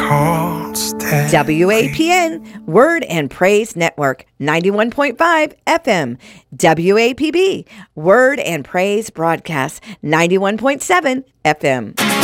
called Stanley. WAPN, Word and Praise Network, 91.5 FM. WAPB, Word and Praise Broadcast, 91.7 FM.